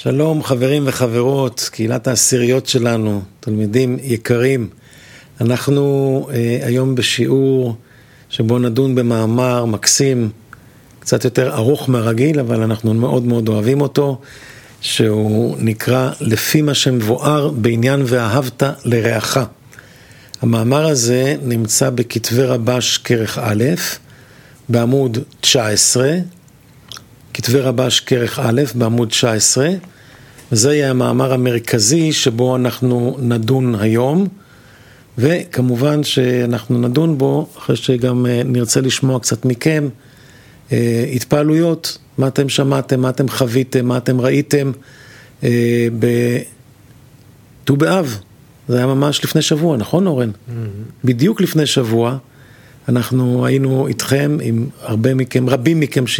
שלום חברים וחברות, קהילת העשיריות שלנו, תלמידים יקרים. אנחנו היום בשיעור שבו נדון במאמר מקסים, קצת יותר ארוך מהרגיל, אבל אנחנו מאוד מאוד אוהבים אותו, שהוא נקרא לפי מה שמבואר בעניין ואהבת לרעך. המאמר הזה נמצא בכתבי רבש כרך א', בעמוד 19, כתבי רבש כרך א', בעמוד 19, וזה יהיה המאמר המרכזי שבו אנחנו נדון היום, וכמובן שאנחנו נדון בו, אחרי שגם נרצה לשמוע קצת מכם, התפעלויות, מה אתם שמעתם, מה אתם חוויתם, מה אתם ראיתם, בט"ו באב, זה היה ממש לפני שבוע, נכון אורן? בדיוק לפני שבוע, אנחנו היינו איתכם עם רבים מכם